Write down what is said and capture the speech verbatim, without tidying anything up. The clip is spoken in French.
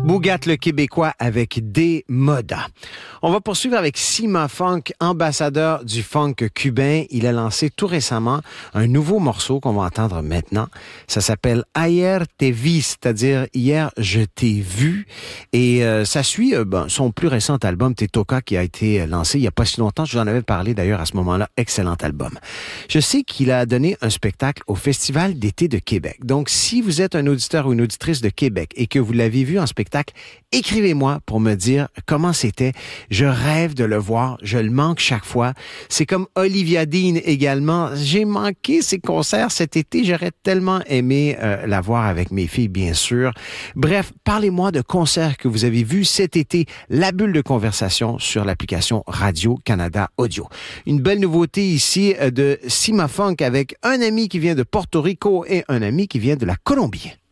Bougat le Québécois avec des Moda. On va poursuivre avec Cima Funk, ambassadeur du funk cubain. Il a lancé tout récemment un nouveau morceau qu'on va entendre maintenant. Ça s'appelle Ayer te vi, c'est-à-dire hier je t'ai vu. Et euh, ça suit euh, ben, son plus récent album Te Toca qui a été lancé il n'y a pas si longtemps. Je vous en avais parlé d'ailleurs à ce moment-là. Excellent album. Je sais qu'il a donné un spectacle au Festival d'été de Québec. Donc si vous êtes un auditeur ou une auditrice de Québec et que vous l'avez vu en spectacle, écrivez-moi pour me dire comment c'était. Je rêve de le voir. Je le manque chaque fois. C'est comme Olivia Dean également. J'ai manqué ses concerts cet été. J'aurais tellement aimé euh, la voir avec mes filles, bien sûr. Bref, parlez-moi de concerts que vous avez vus cet été. La bulle de conversation sur l'application Radio-Canada Audio. Une belle nouveauté ici de Cima Funk avec un ami qui vient de Porto Rico et un ami qui vient de la Colombie.